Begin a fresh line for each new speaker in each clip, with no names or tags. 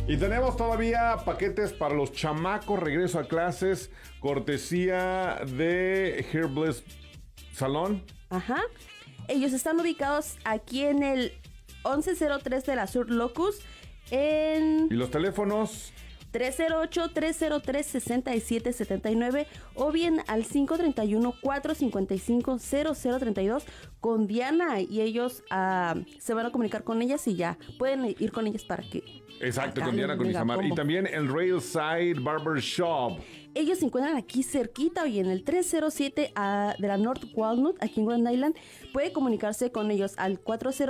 Y tenemos todavía paquetes para los chamacos, regreso a clases, cortesía de Hairbless Salón.
Ajá. Ellos están ubicados aquí en el 1103 de la Sur Locus.
¿Y los teléfonos?
308-303-6779 o bien al 531-455-0032 con Diana, y ellos se van a comunicar con ellas y ya pueden ir con ellas para que...
Exacto, con Diana, con Isamar. Y también el Railside Barber Shop.
Ellos se encuentran aquí cerquita y en el 307 de la North Walnut, aquí en Grand Island. Puede comunicarse con ellos al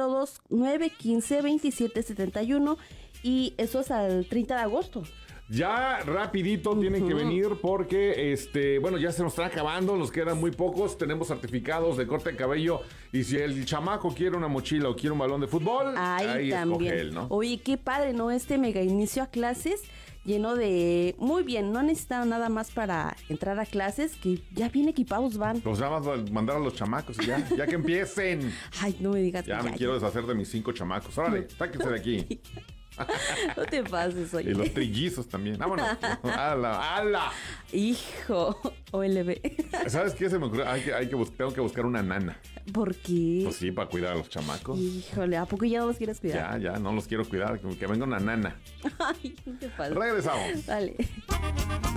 402-915-2771 y eso es al 30 de agosto.
Ya rapidito tienen que venir porque, bueno, ya se nos está acabando, nos quedan muy pocos, tenemos certificados de corte de cabello y si el chamaco quiere una mochila o quiere un balón de fútbol, ahí
también.
Escoge él, ¿no?
Oye, qué padre, ¿no? Este mega inicio a clases lleno de... Muy bien, no necesitan nada más para entrar a clases, que ya bien equipados van.
Pues nada más mandar a los chamacos y ya que empiecen.
Ay, no me digas.
Ya me quiero deshacer de mis 5 chamacos. Órale, sáquense de aquí.
No te pases, oye.
Y los trillizos también. Vámonos. ¡Hala!
Hijo, OLB.
¿Sabes qué se me ocurrió? Tengo que buscar una nana.
¿Por qué?
Pues sí, para cuidar a los chamacos.
Híjole, ¿a poco ya no los quieres cuidar?
Ya, no los quiero cuidar. Que venga una nana.
Ay, no te pases.
Regresamos.
Dale.